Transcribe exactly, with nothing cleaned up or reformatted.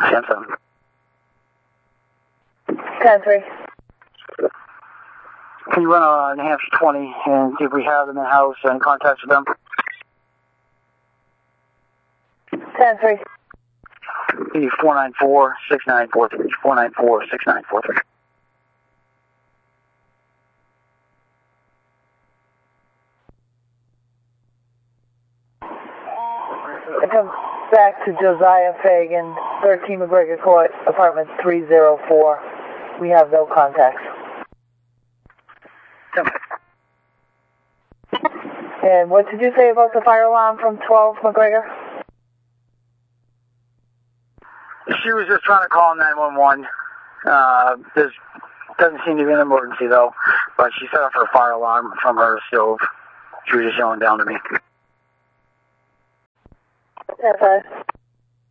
ten seven. ten three. Can you run a New Hampshire twenty and see if we have them in house and contact with them? ten three. four nine four, six nine four three. four nine four, six nine four three. It comes back to Josiah Fagan, thirteen McGregor Court, apartment three oh four. We have no contacts. And what did you say about the fire alarm from twelve McGregor? She was just trying to call nine one one. Uh, there doesn't seem to be an emergency, though. But she set off her fire alarm from her stove. She was just yelling down to me. ten five.